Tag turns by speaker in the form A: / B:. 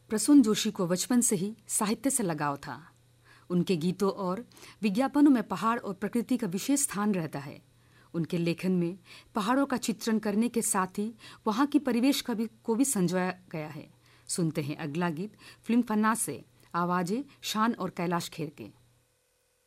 A: प्रसून जोशी को बचपन से ही साहित्य से लगाव था। उनके गीतों और विज्ञापनों में पहाड़ और प्रकृति का विशेष स्थान रहता है। उनके लेखन में पहाड़ों का चित्रण करने के साथ ही वहाँ की परिवेश को भी संजोया गया है। सुनते हैं अगला गीत फिल्म फन्ना से, आवाज़ें शान और कैलाश खेर के।